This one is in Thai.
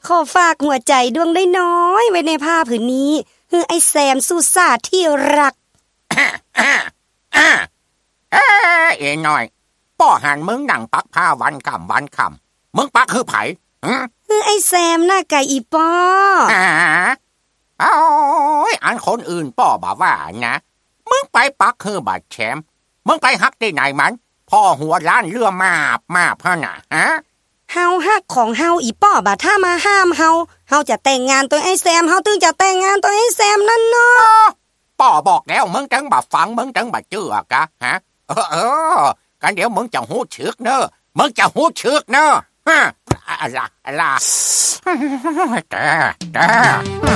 ขอฝากหัวใจดวงน้อยๆไว้ในผ้าผืนนี้คือไอ้แซมสุสาที่รักเอ๋น้อยป้อหันมึงนั่งปักผ้าวันคำมึงปักคือไผคือไอ้แซมหน้าไก่อีป้อเอาอันคนอื่นป้อบ่าว่านะมึงไปปักคือบาดแชมมึงไปฮักได้ไหนมันพ่อหัวล้านเรือมาพะน่ะเฮาฮักของเฮาอีป้อบาถ้ามาห้ามเฮาจะแต่งงานตัวไอ้แซมเฮาถึงจะแต่งงานตัวไอ้แซมนั่นเนาะป้อบอกแล้วมึงจังบ่ฟังมึงจังบ่เชื่อกะกันเดี๋ยวมึงจะหูฉึกเนอะมึงจะหูฉึกเนอะอะไรแก